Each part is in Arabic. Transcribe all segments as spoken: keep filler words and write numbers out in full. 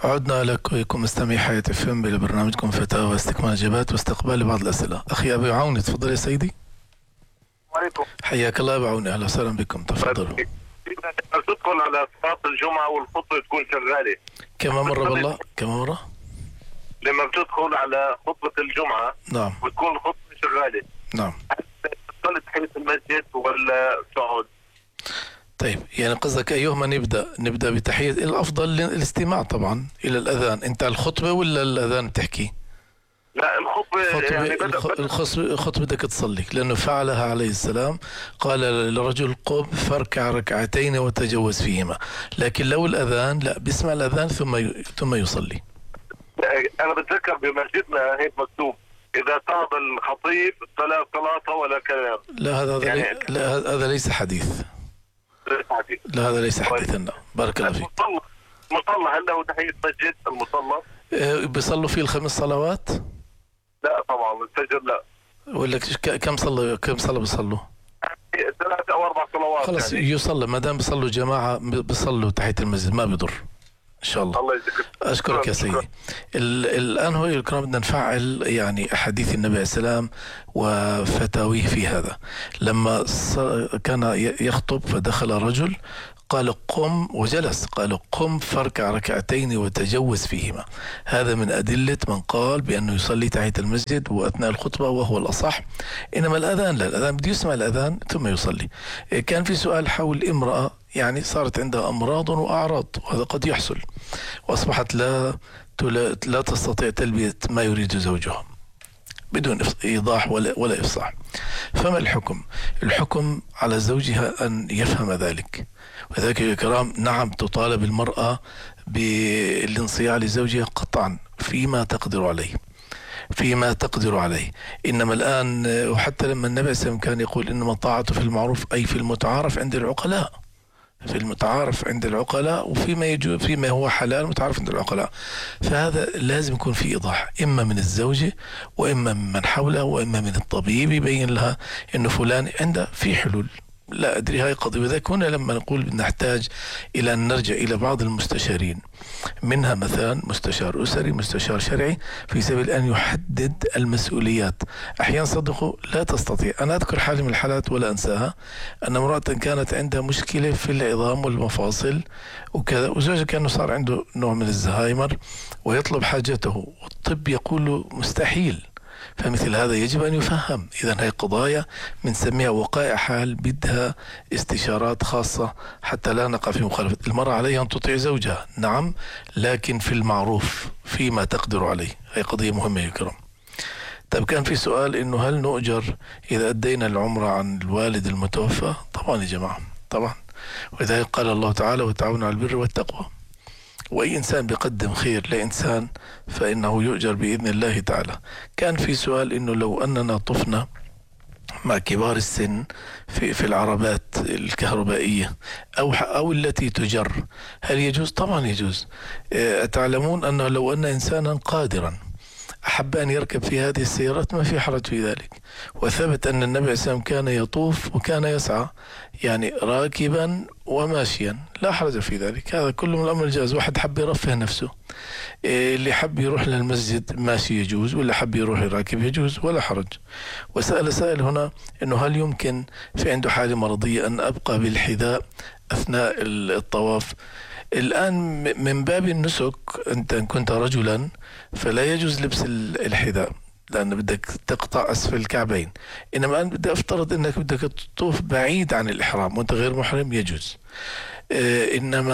عدنا لكم مستمعي حياة اف ام ببرنامجكم فتاوى واستكمال اجابات واستقبال بعض الاسئله. اخي ابي عوني، تفضل يا سيدي. عليكم. حياك الله ابو عوني، اهلا وسهلا بكم، تفضلوا. تدخل على صلاة الجمعة والخطبة تكون شغالة كم مرة بالله؟ كم مرة؟ لما بتدخل على خطبة الجمعة نعم وتكون الخطبة شغالة، نعم، تصلي تحية المسجد ولا تقعد؟ طيب يعني قصدك ايهما نبدا؟ نبدا بتحية، الافضل الاستماع طبعا الى الاذان. انت الخطبة ولا الاذان بتحكي؟ لا الخطبة خطبة يعني بدأ الخطبة خطبتك تصلي، لأنه فعلها عليه السلام، قال للرجل قم فاركع ركعتين وتجوز فيهما. لكن لو الأذان لا، بيسمع الأذان ثم ثم يصلي. أنا بتذكر بمسجدنا هيك مكتوب إذا تعب الخطيب فلا صلاة ولا كلام. لا هذا هذا يعني لي... لا هذا ليس حديث. حديث. لا هذا ليس حديثا. بارك الله فيك. المصلى المصلى هل له تحية مسجد المصلى؟ أه بيصلوا فيه الخمس صلوات؟ لا طبعا الفجر لا. ولا كم صلوا كم صلوا بيصلوا؟ ثلاث او اربع صلوات خلاص يعني. يصلى، ما دام بيصلوا جماعة بيصلوا تحت المسجد، ما بيضر ان شاء الله. الله يجزيك. اشكرك يا سيدي. الان هو الكرام بدنا نفعل يعني احاديث النبي عليه السلام وفتاويه في هذا. لما كان يخطب فدخل رجل قال قم وجلس، قال قم فاركع ركعتين وتجوز فيهما. هذا من أدلة من قال بأنه يصلي تحت المسجد وأثناء الخطبة، وهو الأصح. إنما الأذان لا، الأذان بده يسمع الأذان ثم يصلي. كان في سؤال حول امرأة يعني صارت عندها أمراض وأعراض، وهذا قد يحصل، وأصبحت لا لا تستطيع تلبية ما يريد زوجها بدون إيضاح ولا, ولا إفصاح. فما الحكم؟ الحكم على زوجها أن يفهم ذلك. وذلك يا كرام نعم تطالب المرأة بالانصياع لزوجها قطعا فيما تقدر عليه، فيما تقدر عليه. إنما الآن، وحتى لما النبي صلى الله عليه وسلم كان يقول إنما الطاعة في المعروف أي في المتعارف عند العقلاء، في المتعارف عند العقلاء، وفيما يجوز فيما هو حلال متعارف عند العقلاء. فهذا لازم يكون في إيضاح، إما من الزوجة وإما من من حولها وإما من الطبيب يبين لها إنه فلان عنده في حلول. لا أدري هاي قضية. وذلك هنا لما نقول نحتاج إلى أن نرجع إلى بعض المستشارين، منها مثلا مستشار أسري، مستشار شرعي، في سبيل أن يحدد المسؤوليات. أحيانا صدقوا لا تستطيع. أنا أذكر حالة من الحالات ولا أنساها، أن امرأة كانت عندها مشكلة في العظام والمفاصل وكذا، وزوجها كان صار عنده نوع من الزهايمر ويطلب حاجته، والطب يقول له مستحيل. فمثل هذا يجب أن يفهم. إذن هي قضايا بنسميها وقائع حال، بدها استشارات خاصة حتى لا نقع في مخالفة. المرأة عليها أن تطيع زوجها نعم، لكن في المعروف فيما تقدر عليه. هي قضية مهمة يا كرام. طيب كان في سؤال إنه هل نؤجر إذا أدينا العمرة عن الوالد المتوفى؟ طبعا يا جماعة طبعا. ولذلك قال الله تعالى وتعاونوا على البر والتقوى. وأي إنسان بيقدم خير لإنسان فإنه يؤجر بإذن الله تعالى. كان في سؤال إنه لو أننا طفنا مع كبار السن في في العربات الكهربائية أو أو التي تجر، هل يجوز؟ طبعا يجوز. تعلمون أنه لو أن إنسانا قادرا أحب أن يركب في هذه السيارات ما في حرج في ذلك. وثبت أن النبي عليه السلام كان يطوف وكان يسعى، يعني راكبا وماشيا، لا حرج في ذلك. هذا كله من الأمر الجائز. واحد حب يرفه نفسه، اللي حب يروح للمسجد ماشي يجوز، ولا حب يروح راكب يجوز ولا حرج. وسأل سائل هنا أنه هل يمكن في عنده حالة مرضية أن أبقى بالحذاء أثناء الطواف؟ الآن من باب النسك، أنت إن كنت رجلا فلا يجوز لبس الحذاء لأن بدك تقطع أسفل الكعبين. إنما أنا بدي أفترض أنك بدك تطوف بعيد عن الإحرام وأنت غير محرم يجوز. آه إنما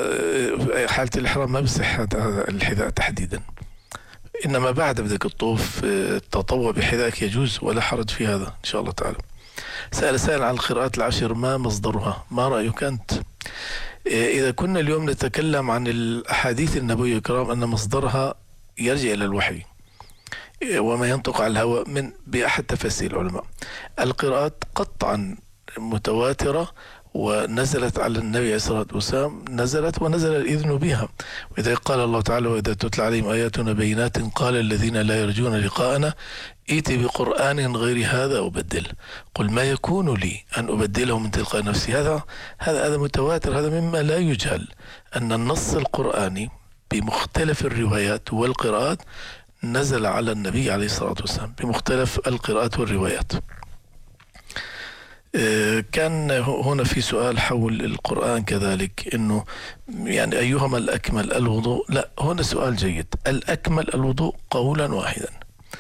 آه حالة الإحرام ما بصح الحذاء تحديدا. إنما بعد بدك تطوف آه تطوع بحذائك يجوز ولا حرج في هذا إن شاء الله تعالى. سأل سائل عن القراءات العشر ما مصدرها؟ ما رأيك أنت؟ إذا كنا اليوم نتكلم عن الأحاديث النبوية الكرام أن مصدرها يرجع إلى الوحي وما ينطق على الهواء من بأحد تفاسير العلماء. القراءات قطعا متواترة ونزلت على النبي عليه الصلاة والسلام، نزلت ونزل الإذن بها. وإذا قال الله تعالى وإذا تتلى عليهم آياتنا بينات قال الذين لا يرجون لقاءنا ائت بقرآن غير هذا أبدل قل ما يكون لي أن أبدله من تلقاء نفسي. هذا هذا هذا متواتر. هذا مما لا يجهل أن النص القرآني بمختلف الروايات والقراءات نزل على النبي عليه الصلاة والسلام بمختلف القراءات والروايات. كان هنا في سؤال حول القرآن كذلك، إنه يعني أيهما الأكمل الوضوء؟ لا، هنا سؤال جيد. الأكمل الوضوء قولا واحدا،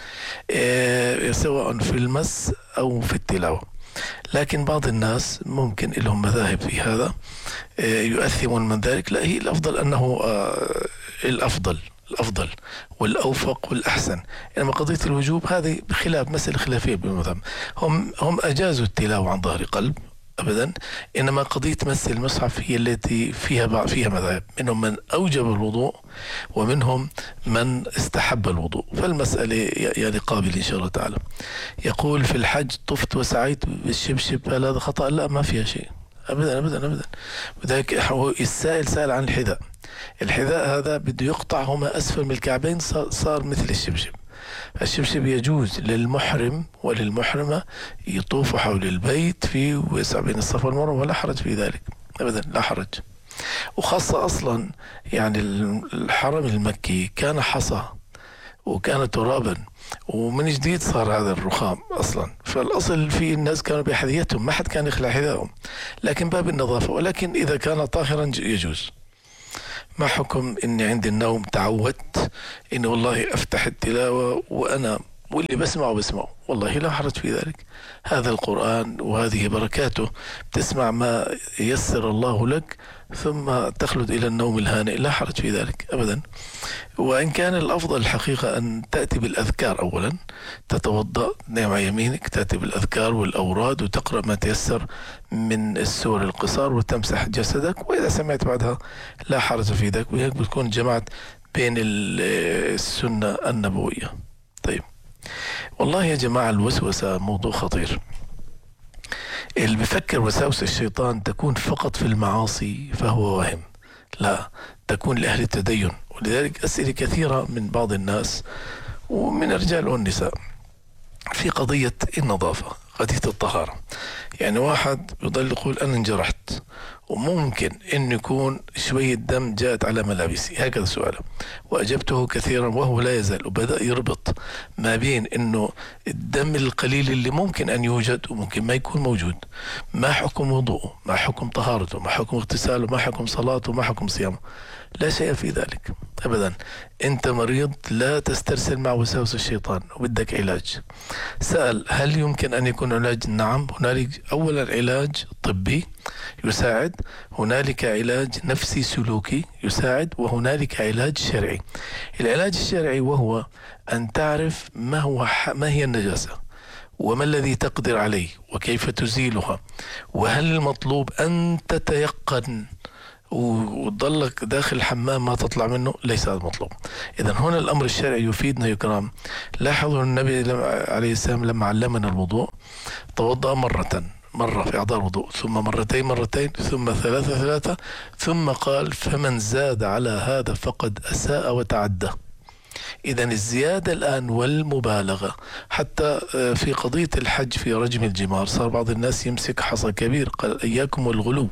سواء في المس أو في التلاوة. لكن بعض الناس ممكن لهم مذاهب في هذا يؤثمون من ذلك. لا، هي الأفضل أنه الأفضل الأفضل والأوفق والأحسن. إنما قضية الوجوب هذه بخلاف مسألة خلافية بالمذهب. هم هم أجازوا التلاوة عن ظهر قلب أبدا، إنما قضية مس المصحف هي التي فيها فيها مذاهب، منهم من أوجب الوضوء ومنهم من استحب الوضوء. فالمسألة يعني قابل إن شاء الله تعالى. يقول في الحج طفت وسعيت بالشبشب، هل هذا خطأ؟ لا، ما فيها شيء أبدا أبدا أبدا. وذلك السائل سائل عن الحذاء. الحذاء هذا بده يقطع هما أسفل من الكعبين، صار مثل الشبشب. الشبشب يجوز للمحرم وللمحرمة يطوفوا حول البيت في وسع بين الصفا والمروة، ولا حرج في ذلك أبدا، لا حرج. وخاصة أصلا يعني الحرم المكي كان حصى وكان ترابا، ومن جديد صار هذا الرخام أصلا. فالأصل في الناس كانوا بحذيتهم، ما حد كان يخلع حذائهم، لكن باب النظافة. ولكن إذا كان طاهرا يجوز. ما حكم إني عند النوم تعودت إني والله أفتح التلاوة وأنا واللي بسمعه بسمعه؟ والله لا حرج في ذلك. هذا القرآن وهذه بركاته، بتسمع ما يسر الله لك ثم تخلد إلى النوم الهانئ، لا حرج في ذلك أبدا. وإن كان الأفضل الحقيقة أن تأتي بالأذكار أولا، تتوضأ نام على يمينك، تأتي بالأذكار والأوراد وتقرأ ما تيسر من السور القصار وتمسح جسدك، وإذا سمعت بعدها لا حرج في ذلك. وهيك بتكون جمعت بين السنة النبوية. طيب، والله يا جماعة الوسوسة موضوع خطير. اللي بفكر وساوس الشيطان تكون فقط في المعاصي فهو واهم، لا، تكون لأهل التدين. ولذلك أسئلة كثيرة من بعض الناس ومن الرجال والنساء في قضية النظافة، قضية الطهارة. يعني واحد يضل يقول أنا انجرحت وممكن أن يكون شوية دم جاءت على ملابسي، هكذا سؤاله. وأجبته كثيرا وهو لا يزال، وبدأ يربط ما بين أنه الدم القليل اللي ممكن أن يوجد وممكن ما يكون موجود، ما حكم وضوءه، ما حكم طهارته، ما حكم اغتساله، ما حكم صلاته، ما حكم صيامه. لا شيء في ذلك أبدا. أنت مريض، لا تسترسل مع وساوس الشيطان وبدك علاج. سأل هل يمكن أن يكون علاج؟ نعم، هنالك أولا علاج طبي يساعد، هنالك علاج نفسي سلوكي يساعد، وهنالك علاج شرعي. العلاج الشرعي وهو أن تعرف ما هو ما هي النجاسة، وما الذي تقدر عليه، وكيف تزيلها، وهل المطلوب أن تتيقن وتضلك داخل الحمام ما تطلع منه؟ ليس هذا المطلوب. إذن هنا الأمر الشرعي يفيدنا يا كرام. لاحظوا النبي عليه السلام لما علمنا الوضوء توضأ مرة مرة في أعضاء الوضوء، ثم مرتين مرتين، ثم ثلاثة ثلاثة، ثم قال فمن زاد على هذا فقد أساء وتعدى. إذن الزيادة الآن والمبالغة، حتى في قضية الحج في رجم الجمار صار بعض الناس يمسك حصى كبير، قال إياكم والغلو.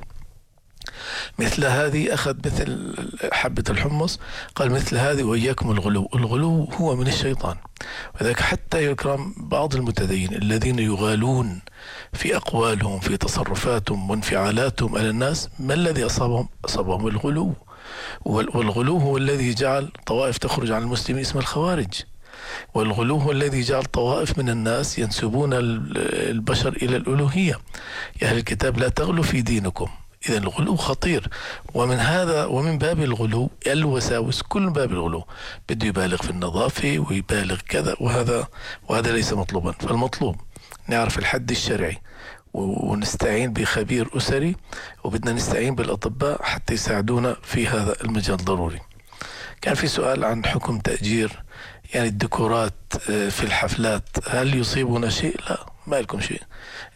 مثل هذه أخذ مثل حبة الحمص، قال مثل هذه وإياكم الغلو. الغلو هو من الشيطان. وذلك حتى يكرم بعض المتدين الذين يغالون في أقوالهم في تصرفاتهم وانفعالاتهم على الناس، ما الذي أصابهم؟ أصابهم الغلو. والغلو هو الذي جعل طوائف تخرج عن المسلمين اسم الخوارج. والغلو هو الذي جعل طوائف من الناس ينسبون البشر إلى الألوهية. يا أهل الكتاب لا تغلوا في دينكم. إذا الغلو خطير. ومن هذا ومن باب الغلو الوساوس، كل باب الغلو بده يبالغ في النظافة ويبالغ كذا، وهذا وهذا ليس مطلوبا. فالمطلوب نعرف الحد الشرعي ونستعين بخبير أسري، وبدنا نستعين بالأطباء حتى يساعدونا في هذا المجال ضروري. كان في سؤال عن حكم تأجير يعني الديكورات في الحفلات، هل يصيبنا شيء؟ لا، ما لكم شيء.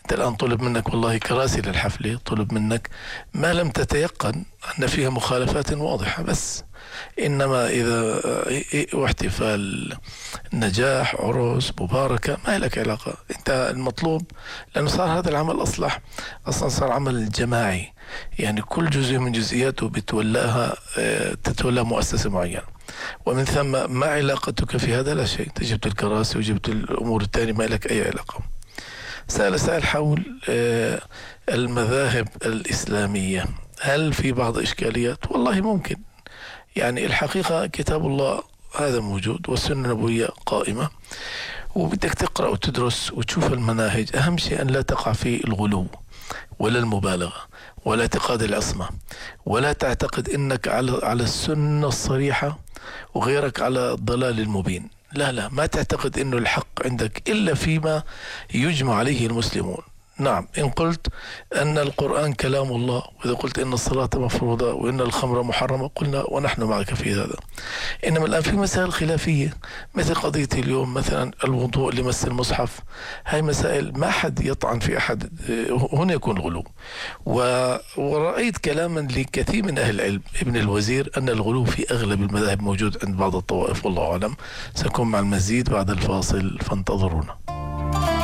أنت الآن طلب منك والله كراسي للحفلة، طلب منك ما لم تتيقن أن فيها مخالفات واضحة بس. إنما إذا واحتفال نجاح عروس مباركة ما لك علاقة، أنت المطلوب لأنه صار هذا العمل أصلح أصلا صار عمل جماعي، يعني كل جزء من جزئياته بتولاها تتولى مؤسسة معينة، ومن ثم ما علاقتك في هذا؟ لا شيء، أنت جبت الكراسي وجبت الأمور الثانية ما لك أي علاقة. سأل سائل حول المذاهب الإسلامية، هل في بعض إشكاليات؟ والله ممكن، يعني الحقيقة كتاب الله هذا موجود والسنة النبوية قائمة، وبدك تقرأ وتدرس وتشوف المناهج. أهم شيء أن لا تقع في الغلو ولا المبالغة ولا اعتقاد العصمة، ولا تعتقد أنك على على السنة الصريحة وغيرك على الضلال المبين. لا لا، ما تعتقد أنه الحق عندك إلا فيما يجمع عليه المسلمون. نعم، إن قلت أن القرآن كلام الله، وإذا قلت أن الصلاة مفروضة وأن الخمر محرمة، قلنا ونحن معك في هذا. إنما الآن في مسائل خلافية مثل قضية اليوم مثلا الوضوء لمس المصحف، هاي مسائل ما حد يطعن في أحد، هنا يكون غلو. ورأيت كلاما لكثير من أهل العلم ابن الوزير أن الغلو في أغلب المذاهب موجود عند بعض الطوائف، والله أعلم. سنكون مع المزيد بعد الفاصل، فانتظرونا.